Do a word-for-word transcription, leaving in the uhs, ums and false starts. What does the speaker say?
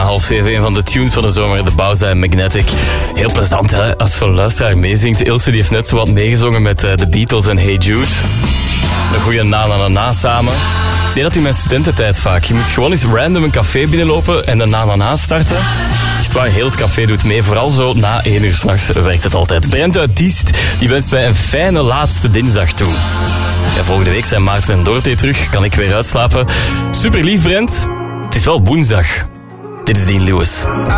half zeven, een van de tunes van de zomer, de Bauza en Magnetic. Heel plezant, hè, als zo'n luisteraar meezingt. Ilse die heeft net zo wat meegezongen met uh, de Beatles en Hey Jude. Een goede na na na na samen. Ik deed dat in mijn studententijd vaak. Je moet gewoon eens random een café binnenlopen en de na na na starten. Echt waar, heel het café doet mee. Vooral zo na één uur 's nachts werkt het altijd. Brent uit Diest, die wenst mij een fijne laatste dinsdag toe. Ja, volgende week zijn Maarten en Dorothee terug. Kan ik weer uitslapen. Super lief, Brent. Het is wel woensdag. Dit is Dean Lewis.